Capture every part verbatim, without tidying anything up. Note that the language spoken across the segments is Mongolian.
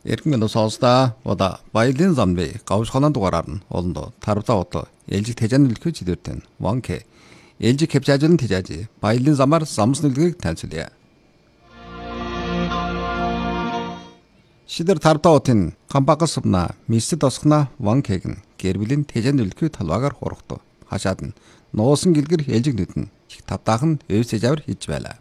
Эргэн сонсдоо одоо баялын замны гавшхонон дугаараар нь олондоо тарвтаа одоо ээлжих тэжэн нөлгөө чидэртэн ванке ээлжих хэмжээжлэн тэжээжи баялын замаар замс нөлгийг танилцуулъя. Шидэр тарвтаа отын камбагас сумна мистэд осхна ванкег нь гэрбилийн тэжэн нөлгөө талбаагаар хургато хашаад нь нуусан гэлгэр ээлжих нүдэн их тавтаахан өвс тэжавэр хийж байлаа.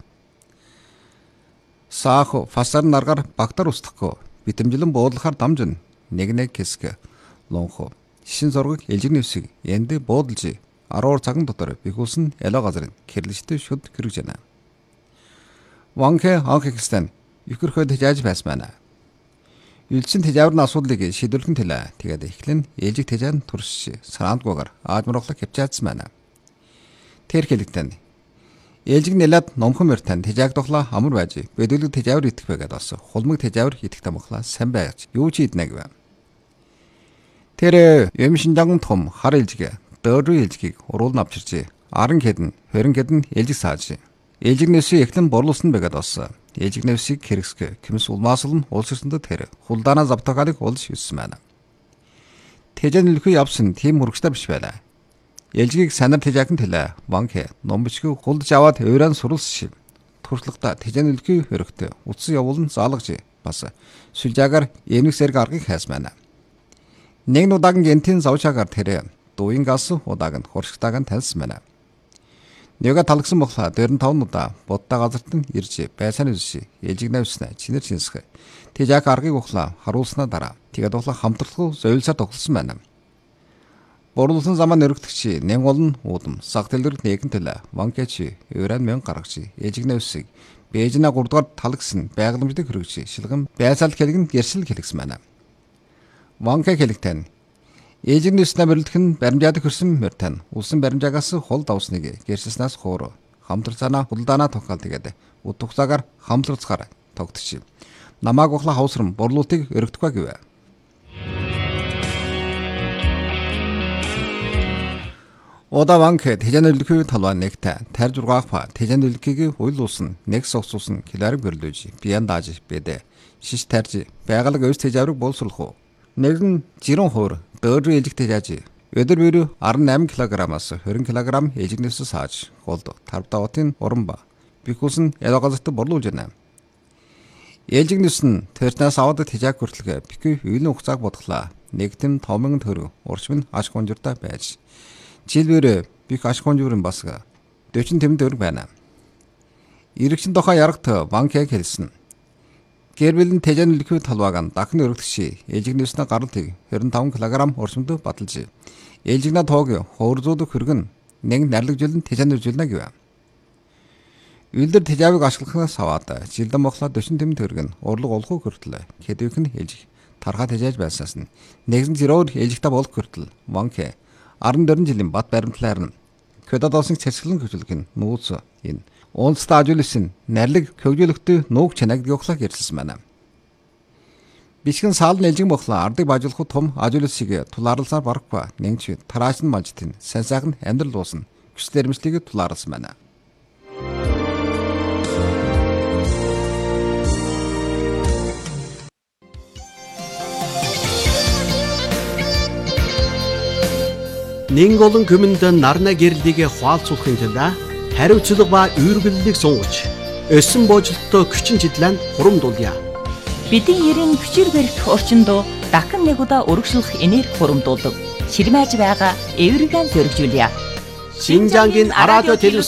Саахо фасар наргаар багтар устгахгүй битэмжлэн буудлахаар дамжин нэг нэг хэсэг лонхо шин зургийг ээлжигний үсэг энд буудалж аруур цаган дотор бихүүлсэн ялаа газрын гэрлэжтэй шүд хэрэгж байна. Ванке анхэгстэн ихэрхөд тэжээж байсан байна. Үлсэн тэжаврын асуудлыг шийдвэрлэх төлөө тэгээд эхлэн ээлжиг тэжаан турш сараандгүйгээр аажмруулах хэмжээдсэн байна. Тэр хэлэгтэн ээлжиг нэлээд номхон мөртэн тэжааг тухла амар байж бэдүүлэг тэжавар идэх байгаад бас хулмаг тэжавар идэх тамхла сайн байж юу ч иднэ гэв. Тэр юм шинжаан том хар ээлжиг дөөрөө ээлжгийг уруул навчирч аран хэдэн хорин хэдэн ээлжиг сааж ээлжиг нэсийг эхлэн борлуулсан байгаад бас ээлжиг нэсийг хэрэгсгэ кэмс улмаасл нь уулсэрсэндээ тэр хулдаана завтагалыг уулж юусэн байна. Тэжэн нөлхөө явсан тийм хөргөжтэй биш байлаа. Ээлжгийг санаар тэжээхэн тэлээ ванке номбичгүй хулдж аваад өөрөөн сурулс шиг туршлагата тэжээн нөлхөө хөрөгтө утас явуулан заалгаж бас сүлжаагаар эмнэг сэрэг аргыг хайс байна. Нэг нудагийн гентийн завшаагаар тэр дуин гас удааг нь хуршигтайг нь таньсан байна. Нэгэ талгсан бохла дөрвөн таван удаа буддаа газарт нь ирж байсаар үсэ ээлжиг навснаа чинэр чинсэх тэжээг аргыг ухлаа харуулснаа дараа тэгээд ухлаа хамтарлах зөөлсөөр тоглосон байна. Борлуулсан замаа нөрөгдөгчи нэн олон уудам саг тэлэр нэгэн тэлэ ванкечи өрөөнд мэн гаргачи ээлжигнээ үсэг бэжнэ гурав дахь талагсан байгаламжтай хөрөгчи шилгэн байсаал хэлгэн гэрсэл хэлгсэн байна. Ванке хэлэгтэн ээлжигнээ үснэ бөрлөх нь баримжаад хөрсөн мөртэн улсын баримжаагаас хол давсныг гэрсэлснээс хуур хамтралцаана хулдаана тогтоол тэгээд утгацаагаар хамтралцгаар тогтчих. Намааг ухла хавсрам борлуултыг өргөдөхгүйе гэв. Ода ванке тэжэн нөлгөө талбай нэгтэй тар зургаах па тэжэн нөлгийг уйлуулсан нэг согсуусан киларыг бөрлөөж биян дааж бэдэ шиш тарж байгалаг өвс тэжаврыг боловсруулах уу нэгэн жирэн хуур дөөрөө ээлжих тэжааж өдөр бүр арван найман килограммаас хорин килограмм ээлжигнээс сааж голд тарвтаа отын уран ба бихүүлсэн ялаа газарт борлуулж байна. Ээлжигнээс нь тэрнээс аваад тэжааг хүртэлгээ бикүй үйлийн хугацааг бодглаа нэгтэн таван төгрөг урчим нь аш гонжуртай байж Жилбэр бих ашхонжурын бас дөчин тэмд өр байна. Иргэшин тохоо ярагт банкэг хэлсэн. Гэрбэлэн тэжэн нөлхөө талбайг дахин өргөдөгчи ээлжигнээснэ гаралтыг хорин таван килограмм урсамд баталж ээлжигнэ тоог хуурзууд хөргөн нэг нарлагжуулан тэжэн нөлжүүлнэ гэв. Үйлдэр тэжавыг ашиглахнаас аваад жилдэн мохлоо дөчин тэмд өргөн урлаг олох хүртэл хэдвэх нь ээлжиг тархаа тэжээж байсаас нь нэгэн зөрөөр ээлжигтэй болох хүртэл банкэ арван дөрвөн жилийн бат баримтлаар нь көдөдосын цэцгэлэн хөжүүлэх нь нууц энэ онцтой ажуулсан нарлиг хөгжүүлэхтэй нууг чанаг гөхлөг ярьсан байна. Бишгэн саал нэлжин бохлоо ардыг бажуулах том ажуулсыг тулаарласаар барахгүй нэгч тарааш нь малжтын сайн сайхан амьдрал дуусна хүсэл эрмжлэгийг тулаарласан байна. Нэг олон хүмүүнд нарна гэрлийг хуалцуулахын тулд хариуцлага ба үүргэллийг сунгаж өссөн боожлолтоо хүчин чиглэн хурамдуулъя. Бидний ерэн хүчээр барих орчинд дахин нэг удаа өргөжлөх энерги хурамдуулдаг. Ширмэж байгаа эвэргэн дөрвжүүлье. Шинжангийн радио телевиз